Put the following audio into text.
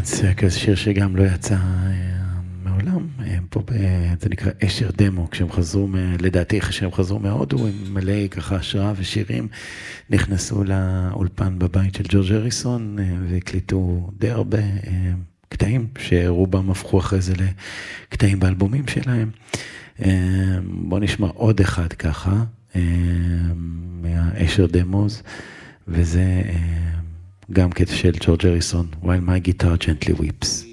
זה כזה שיר שגם לא יצא מעולם, פה זה נקרא אשר דמו, כשהם חזרו, לדעתי כשהם חזרו מהודו, הם מלא ככה השראה ושירים, נכנסו לאולפן בבית של ג'ורג' הריסון, והקליטו די הרבה קטעים, שרובם הפכו אחרי זה לקטעים באלבומים שלהם. בואו נשמע עוד אחד ככה, מהאשר דמוז, וזה גם קטע של ג'ורג' הריסון, While My Guitar Gently Weeps.